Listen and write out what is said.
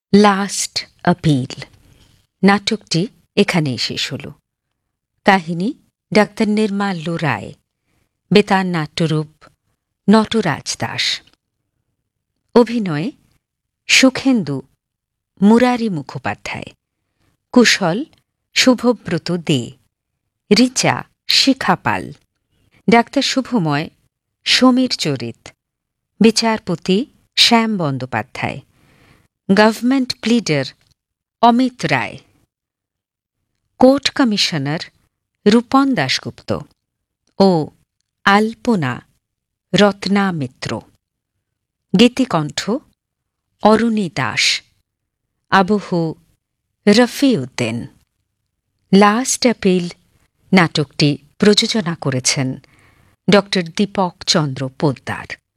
Last appeal নাটকটি এখানেই শেষ হল। কাহিনী ডাক্তার নির্মাল্য রায়, বেতার নাট্যরূপ নটরাজ দাস, অভিনয়ে সুখেন্দু মুরারি মুখোপাধ্যায়, কুশল শুভব্রত দে, রিচা শিখা পাল, ডাক্তার শুভময় সমীর চরিত, বিচারপতি শ্যাম বন্দ্যোপাধ্যায়, গভর্নমেন্ট প্লিডার অমিত রায়, কোর্ট কমিশনার রূপন দাশগুপ্ত ও আলপনা রত্না মিত্র, গীতিকণ্ঠ অরুণী দাস, আবহ রফি উদ্দিন। লাস্ট অ্যাপিল নাটকটি প্রযোজনা করেছেন ড. দীপক চন্দ্র পোদ্দার।